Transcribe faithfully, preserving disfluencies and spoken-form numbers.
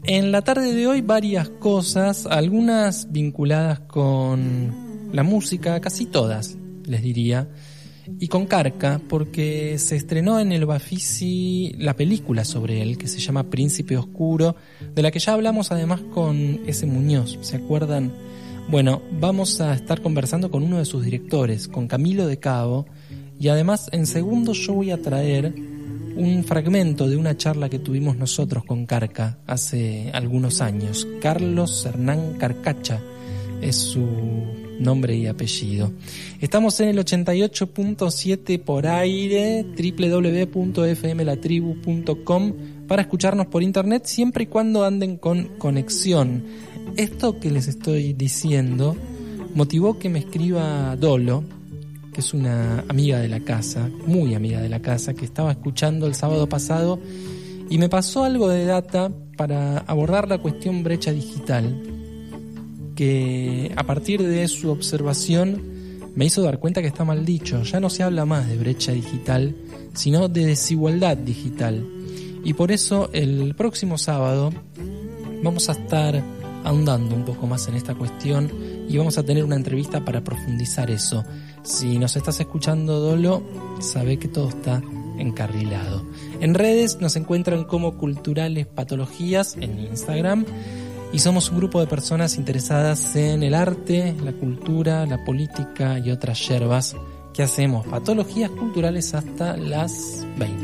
En la tarde de hoy varias cosas, algunas vinculadas con la música, casi todas, les diría, y con Carca, porque se estrenó en el Bafisi la película sobre él, que se llama Príncipe Oscuro, de la que ya hablamos además con ese Muñoz, ¿se acuerdan? Bueno, vamos a estar conversando con uno de sus directores, con Camilo de Cabo, y además en segundo yo voy a traer un fragmento de una charla que tuvimos nosotros con Carca hace algunos años. Carlos Hernán Carcacha es su nombre y apellido. Estamos en el ochenta y ocho punto siete por aire, doble u doble u doble u punto f m la tribu punto com, para escucharnos por internet siempre y cuando anden con conexión. Esto que les estoy diciendo motivó que me escriba Dolo, que es una amiga de la casa, muy amiga de la casa, que estaba escuchando el sábado pasado y me pasó algo de data para abordar la cuestión brecha digital, que a partir de su observación me hizo dar cuenta que está mal dicho. Ya no se habla más de brecha digital, sino de desigualdad digital. Y por eso el próximo sábado vamos a estar ahondando un poco más en esta cuestión y vamos a tener una entrevista para profundizar eso. Si nos estás escuchando, Dolo, sabe que todo está encarrilado. En redes nos encuentran como Culturales Patologías en Instagram y somos un grupo de personas interesadas en el arte, la cultura, la política y otras yerbas que hacemos patologías culturales hasta las veinte.